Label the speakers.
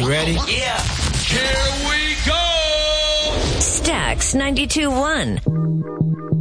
Speaker 1: You ready?
Speaker 2: Yeah.
Speaker 3: Here we go!
Speaker 4: Stax 92.1.